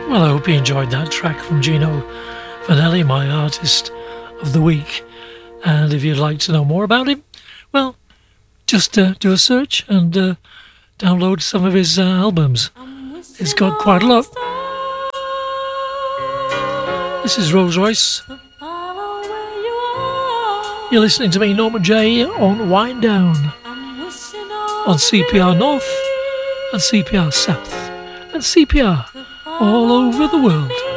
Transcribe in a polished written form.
Well, I hope you enjoyed that track from Gino Vanelli, my artist of the week. And if you'd like to know more about him, well, just do a search and download some of his albums. He's got quite a lot. This is Rolls Royce. You're listening to me, Norman J, on Wind Down on CPR North and CPR South and CPR all over the world.